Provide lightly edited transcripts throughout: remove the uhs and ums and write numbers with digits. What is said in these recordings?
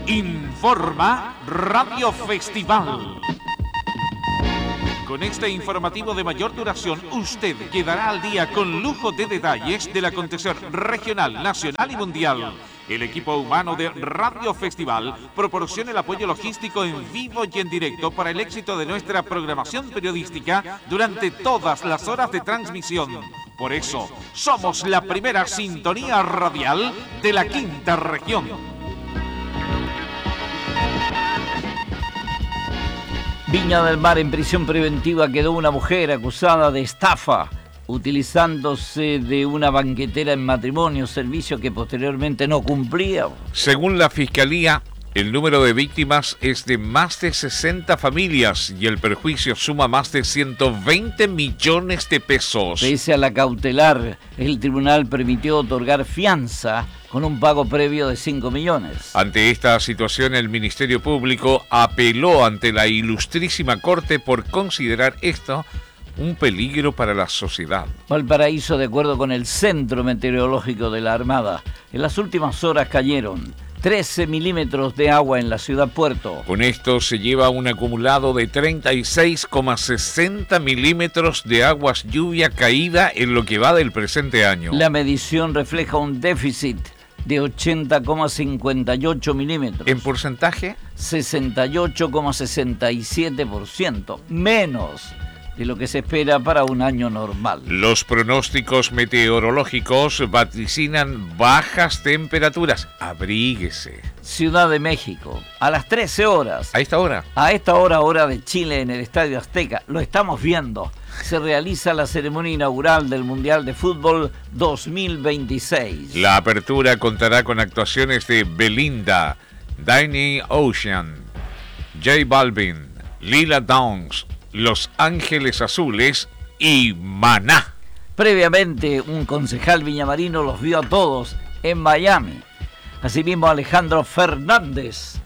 Informa Radio Festival. Con este informativo de mayor duración, usted quedará al día con lujo de detalles del acontecer regional, nacional y mundial. El equipo humano de Radio Festival proporciona el apoyo logístico en vivo y en directo para el éxito de nuestra programación periodística durante todas las horas de transmisión. Por eso, somos la primera sintonía radial de la quinta región. Viña del Mar, en prisión preventiva quedó una mujer acusada de estafa, utilizándose de una banquetera en matrimonio, servicio que posteriormente no cumplía. Según la Fiscalía, el número de víctimas es de más de 60 familias y el perjuicio suma más de 120 millones de pesos. Pese a la cautelar, el tribunal permitió otorgar fianza con un pago previo de 5 millones. Ante esta situación, el Ministerio Público apeló ante la Ilustrísima Corte por considerar esto un peligro para la sociedad. Valparaíso, de acuerdo con el Centro Meteorológico de la Armada, en las últimas horas cayeron 13 milímetros de agua en la ciudad puerto. Con esto se lleva un acumulado de 36,60 milímetros de aguas lluvia caída en lo que va del presente año. La medición refleja un déficit de 80,58 milímetros. ¿En porcentaje? 68,67%, menos de lo que se espera para un año normal. Los pronósticos meteorológicos vaticinan bajas temperaturas. Abríguese. Ciudad de México, a las 13 horas. ¿A esta hora? A esta hora, hora de Chile, en el Estadio Azteca. Lo estamos viendo. Se realiza la ceremonia inaugural del Mundial de Fútbol 2026. La apertura contará con actuaciones de Belinda, Danny Ocean, J Balvin, Lila Downs, Los Ángeles Azules y Maná. Previamente, un concejal viñamarino los vio a todos en Miami. Asimismo, Alejandro Fernández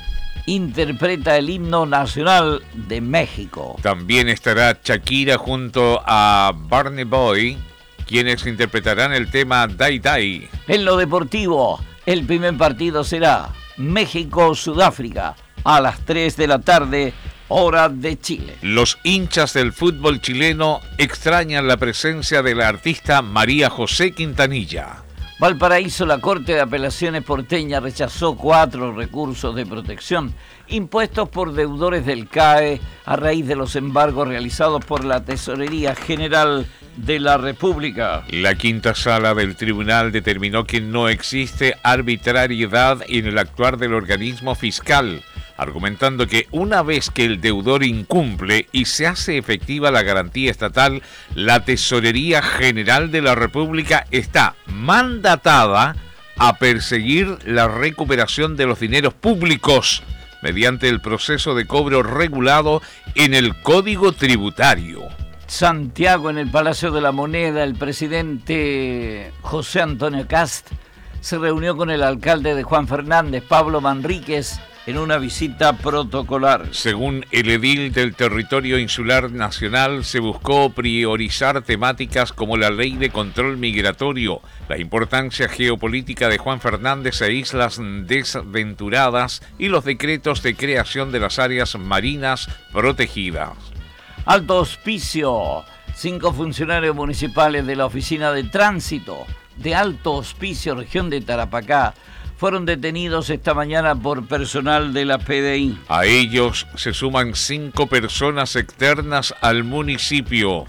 interpreta el himno nacional de México. También estará Shakira junto a Barney Boy, quienes interpretarán el tema Dai Dai. En lo deportivo, el primer partido será México-Sudáfrica a las 3 de la tarde, hora de Chile. Los hinchas del fútbol chileno extrañan la presencia de la artista María José Quintanilla. Valparaíso, la Corte de Apelaciones porteña rechazó 4 recursos de protección impuestos por deudores del CAE a raíz de los embargos realizados por la Tesorería General de la República. La quinta sala del tribunal determinó que no existe arbitrariedad en el actuar del organismo fiscal, argumentando que una vez que el deudor incumple y se hace efectiva la garantía estatal, la Tesorería General de la República está mandatada a perseguir la recuperación de los dineros públicos mediante el proceso de cobro regulado en el Código Tributario. Santiago, en el Palacio de la Moneda, el presidente José Antonio Kast se reunió con el alcalde de Juan Fernández, Pablo Manríquez, en una visita protocolar. Según el edil del territorio insular nacional, se buscó priorizar temáticas como la ley de control migratorio, la importancia geopolítica de Juan Fernández e islas desventuradas y los decretos de creación de las áreas marinas protegidas. Alto Hospicio, 5 funcionarios municipales de la Oficina de Tránsito de Alto Hospicio, región de Tarapacá, fueron detenidos esta mañana por personal de la PDI. A ellos se suman 5 personas externas al municipio.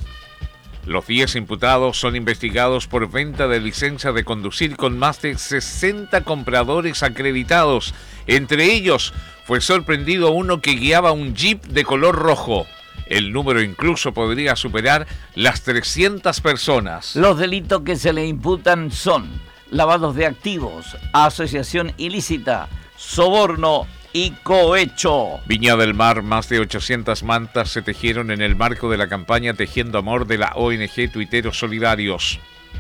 Los 10 imputados son investigados por venta de licencia de conducir con más de 60 compradores acreditados. Entre ellos fue sorprendido uno que guiaba un jeep de color rojo. El número incluso podría superar las 300 personas. Los delitos que se le imputan son lavados de activos, asociación ilícita, soborno y cohecho. Viña del Mar, más de 800 mantas se tejieron en el marco de la campaña Tejiendo Amor de la ONG Tuiteros Solidarios.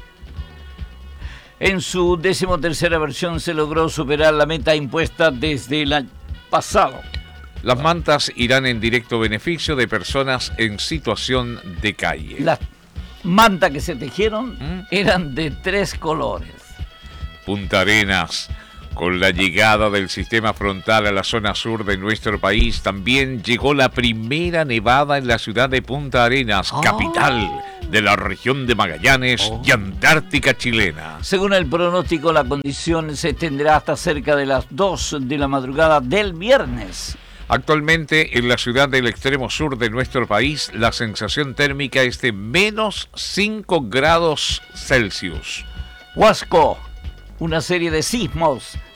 En su 13ª versión se logró superar la meta impuesta desde el año pasado. Las mantas irán en directo beneficio de personas en situación de calle. Las mantas que se tejieron eran de 3 colores. Punta Arenas. Con la llegada del sistema frontal a la zona sur de nuestro país, también llegó la primera nevada en la ciudad de Punta Arenas, capital de la región de Magallanes y Antártica chilena. Según el pronóstico, la condición se extenderá hasta cerca de las 2 de la madrugada del viernes. Actualmente, en la ciudad del extremo sur de nuestro país, la sensación térmica es de menos 5 grados Celsius. Huasco, una serie de sismos